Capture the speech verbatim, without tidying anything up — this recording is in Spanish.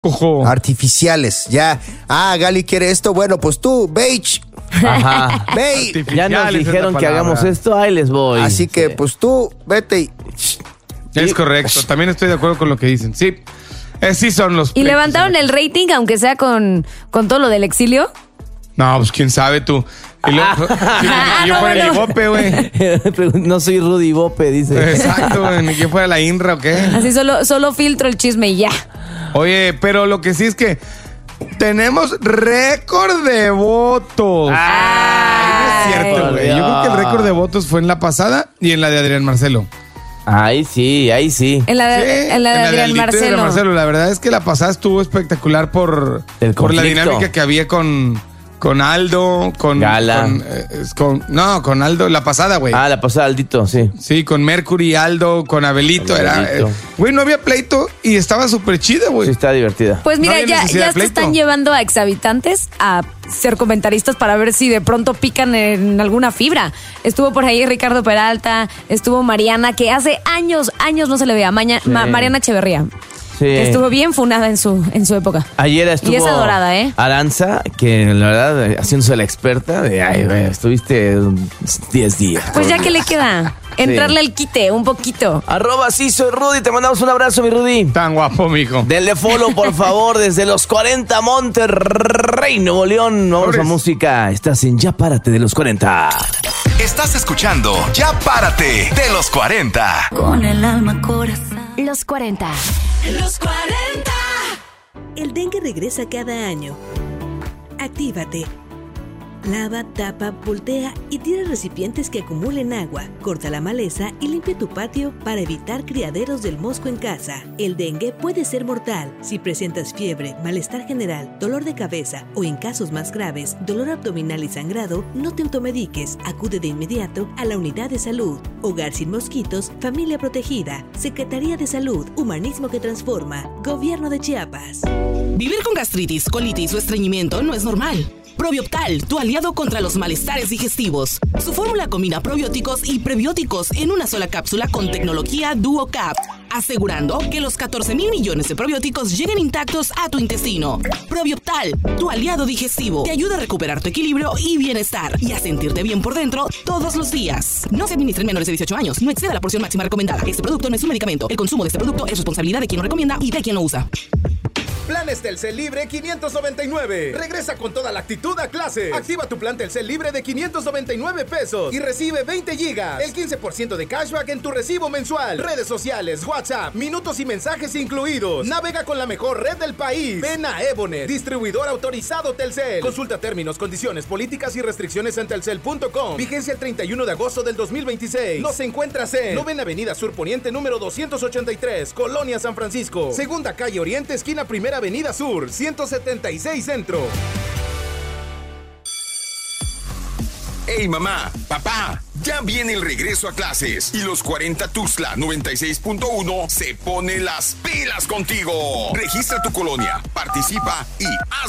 Ojo. Artificiales, ya. Ah, Gali quiere esto, bueno, pues tú, beige. Ajá. Ve. Ya nos dijeron que hagamos esto, ahí les voy. Así que, sí. pues tú, vete y... Es correcto, también estoy de acuerdo con lo que dicen. Sí, eh, sí son los... ¿Y levantaron el rating, aunque sea con, con todo lo del exilio? No, pues quién sabe tú. Y luego, Ah, yo no, fuera el bueno. Ibope, güey. No soy Rudy Bope, dice. Exacto, güey. Ni que fuera la INRA o qué. Así solo, solo filtro el chisme y ya. Oye, pero lo que sí es que tenemos récord de votos. Ay, no es cierto, güey. Yo creo que el récord de votos fue en la pasada y en la de Adrián Marcelo. Ahí sí, ahí sí. En la de, Sí, en la de Adrián Aldito y Marcelo. Adrián Marcelo. La verdad es que la pasada estuvo espectacular por, El por la conflicto. dinámica que había con, con Aldo, con... Gala. con, eh, es con- no, con Aldo, la pasada, güey. Ah, la pasada, Aldito, sí. Sí, con Mercury, Aldo, con Abelito. Era, Abelito. eh, güey, no había pleito y estaba súper chida, güey. Sí, está divertida. Pues mira, No había ya, necesidad ya de se pleito. están llevando a exhabitantes a ser comentaristas para ver si de pronto pican en alguna fibra. Estuvo por ahí Ricardo Peralta, estuvo Mariana, que hace años, años no se le veía. Maña- Sí. Ma- Mariana Echeverría, Sí. que estuvo bien funada en su, en su época. Ayer estuvo Y es adorada, ¿eh? Aranza, que la verdad, eh, haciéndose la experta, de, ay, güey, estuviste diez días. Pues ya que le queda, entrarle al quite un poquito. Arroba sí soy Rudy, te mandamos un abrazo, mi Rudy. Tan guapo, mijo. Denle follow, por favor, desde los cuarenta Monterrey, Nuevo León. Vamos a Pobres. música. Estás en Ya Párate de los cuarenta. Estás escuchando Ya Párate de los cuarenta. Con el alma corazón. Los cuarenta. Los cuarenta. El dengue regresa cada año. Actívate. Lava, tapa, voltea y tira recipientes que acumulen agua. Corta la maleza y limpia tu patio para evitar criaderos del mosco en casa. El dengue puede ser mortal. Si presentas fiebre, malestar general, dolor de cabeza o en casos más graves, dolor abdominal y sangrado, no te automediques. Acude de inmediato a la unidad de salud. Hogar sin mosquitos, familia protegida. Secretaría de Salud, Humanismo que transforma. Gobierno de Chiapas. Vivir con gastritis, colitis o estreñimiento no es normal. Probioptal, tu aliado contra los malestares digestivos. Su fórmula combina probióticos y prebióticos en una sola cápsula con tecnología DuoCap, asegurando que los catorce mil millones de probióticos lleguen intactos a tu intestino. Probioptal, tu aliado digestivo, te ayuda a recuperar tu equilibrio y bienestar y a sentirte bien por dentro todos los días. No se administra en menores de dieciocho años, no exceda la porción máxima recomendada. Este producto no es un medicamento. El consumo de este producto es responsabilidad de quien lo recomienda y de quien lo usa. Planes Telcel Libre quinientos noventa y nueve. Regresa con toda la actitud a clases. Activa tu plan Telcel Libre de quinientos noventa y nueve pesos y recibe veinte gigas. El quince por ciento de cashback en tu recibo mensual. Redes sociales, WhatsApp, minutos y mensajes incluidos. Navega con la mejor red del país. Ven a Ebonet, distribuidor autorizado Telcel. Consulta términos, condiciones, políticas y restricciones en telcel punto com. Vigencia el treinta y uno de agosto del dos mil veintiséis. Nos encuentras en Novena Avenida Sur Poniente número doscientos ochenta y tres, Colonia San Francisco. Segunda calle Oriente, esquina Primera Avenida Sur, ciento setenta y seis Centro. Hey mamá, papá, ya viene el regreso a clases y los cuarenta Tuxtla noventa y seis punto uno se pone las pilas contigo. Registra tu colonia, participa y haz